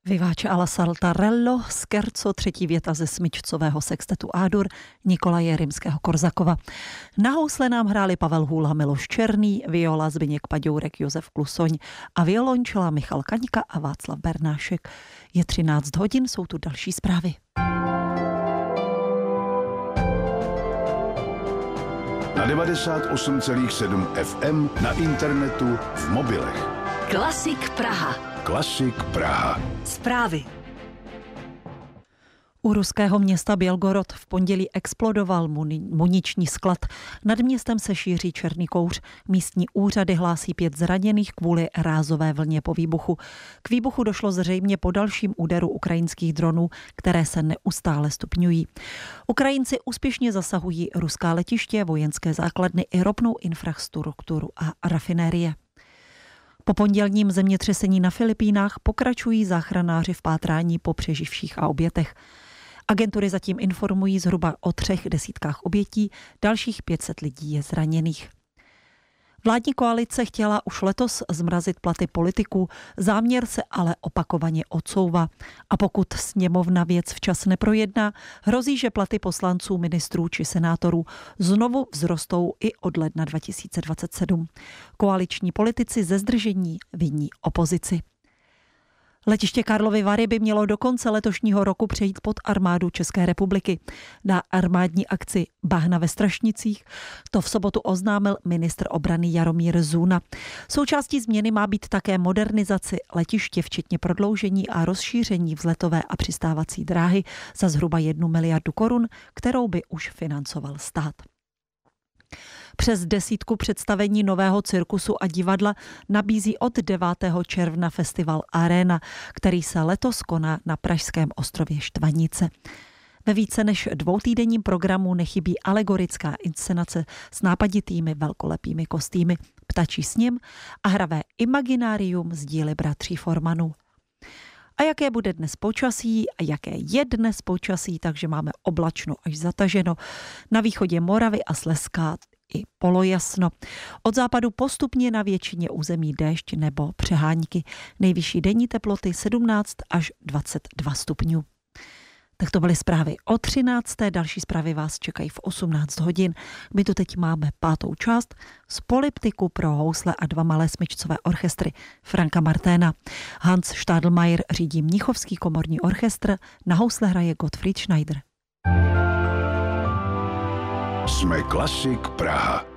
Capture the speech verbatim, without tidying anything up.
Vivace alla Saltarello, scherzo, třetí věta ze smyčcového sextetu A-dur Nikolaje Rimského-Korsakova. Na housle nám hráli Pavel Hůlha, Miloš Černý, viola Zbyněk Paďourek, Josef Klusoň a violončela Michal Kaňka a Václav Bernášek. Je třináct hodin, jsou tu další zprávy. Na devadesát osm celá sedm F M, na internetu, v mobilech. Klasik Praha. Klasik Praha. Zprávy. U ruského města Bělgorod v pondělí explodoval muni- muniční sklad. Nad městem se šíří černý kouř. Místní úřady hlásí pět zraněných kvůli rázové vlně po výbuchu. K výbuchu došlo zřejmě po dalším úderu ukrajinských dronů, které se neustále stupňují. Ukrajinci úspěšně zasahují ruská letiště, vojenské základny i ropnou infrastrukturu a rafinérie. Po pondělním zemětřesení na Filipínách pokračují záchranáři v pátrání po přeživších a obětech. Agentury zatím informují zhruba o třech desítkách obětí, dalších pět set lidí je zraněných. Vládní koalice chtěla už letos zmrazit platy politiků, záměr se ale opakovaně odsouvá. A pokud sněmovna věc včas neprojedná, hrozí, že platy poslanců, ministrů či senátorů znovu vzrostou i od ledna dva tisíce dvacet sedm. Koaliční politici ze zdržení viní opozici. Letiště Karlovy Vary by mělo do konce letošního roku přejít pod armádu České republiky. Na armádní akci Bahna ve Strašnicích to v sobotu oznámil ministr obrany Jaromír Zůna. Součástí změny má být také modernizace letiště, včetně prodloužení a rozšíření vzletové a přistávací dráhy za zhruba jednu miliardu korun, kterou by už financoval stát. Přes desítku představení nového cirkusu a divadla nabízí od devátého června festival Arena, který se letos koná na pražském ostrově Štvanice. Ve více než dvoutýdenním programu nechybí alegorická inscenace s nápaditými velkolepými kostýmy, ptačí sněm a hravé imaginárium z díly bratří Formanů. A jaké bude dnes počasí a jaké je dnes počasí, takže máme oblačno až zataženo. Na východě Moravy a Slezska i polojasno. Od západu postupně na většině území déšť nebo přehánky. Nejvyšší denní teploty sedmnáct až dvacet dva stupňů. Tak to byly zprávy o třinácté. Další zprávy vás čekají v osmnáct hodin. My tu teď máme pátou část z Polyptyku pro housle a dva malé smyčcové orchestry Franka Marténa. Hans Stadelmeier řídí Mnichovský komorní orchestr, na housle hraje Gottfried Schneider. Jsme Klasik Praha.